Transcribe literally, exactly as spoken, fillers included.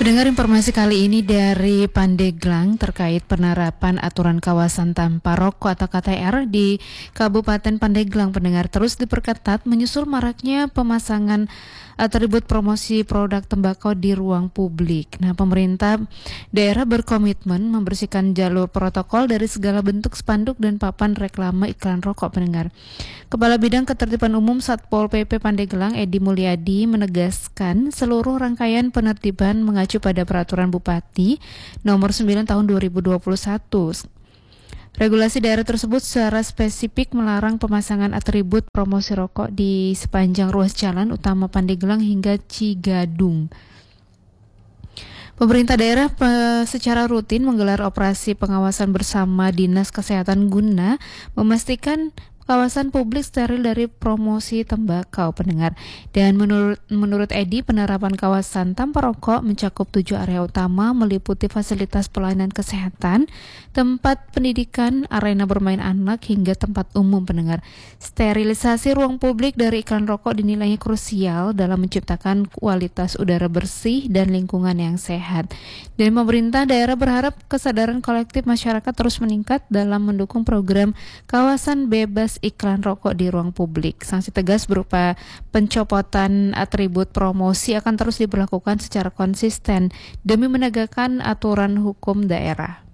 Pendengar, informasi kali ini dari Pandeglang terkait penerapan aturan kawasan tanpa rokok atau K T R di Kabupaten Pandeglang. Pendengar, terus diperketat menyusul maraknya pemasangan atribut promosi produk tembakau di ruang publik. Nah, pemerintah daerah berkomitmen membersihkan jalur protokol dari segala bentuk spanduk dan papan reklame iklan rokok. Pendengar, Kepala Bidang Ketertiban Umum Satpol P P Pandeglang Edi Mulyadi menegaskan seluruh rangkaian penertiban mengacu pada Peraturan Bupati Nomor sembilan Tahun dua ribu dua puluh satu. Regulasi daerah tersebut secara spesifik melarang pemasangan atribut promosi rokok di sepanjang ruas jalan utama Pandeglang hingga Cigadung. Pemerintah daerah pe- secara rutin menggelar operasi pengawasan bersama Dinas Kesehatan guna memastikan kawasan publik steril dari promosi tembakau. Pendengar, dan menurut menurut Edi, penerapan kawasan tanpa rokok mencakup tujuh area utama meliputi fasilitas pelayanan kesehatan, tempat pendidikan, arena bermain anak hingga tempat umum. Pendengar, sterilisasi ruang publik dari iklan rokok dinilainya krusial dalam menciptakan kualitas udara bersih dan lingkungan yang sehat. Dan pemerintah daerah berharap kesadaran kolektif masyarakat terus meningkat dalam mendukung program kawasan bebas iklan rokok di ruang publik. Sanksi tegas berupa pencopotan atribut promosi akan terus diberlakukan secara konsisten demi menegakkan aturan hukum daerah.